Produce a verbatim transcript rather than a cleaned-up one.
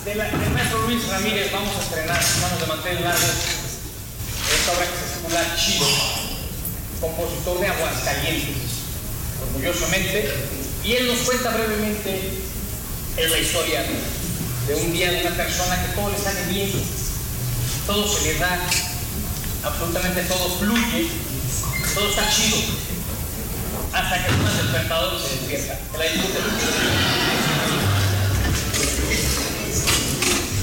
de la, del maestro Luis Ramírez vamos a estrenar Manos de Mantel Largo, esta obra que se titula Chido, compositor de Aguascalientes, orgullosamente, y él nos cuenta brevemente en la historia de un día de una persona que todo le sale bien, todo se le da, absolutamente todo fluye, todo está chido, hasta que suena el despertador y se despierta. Que la disfruten.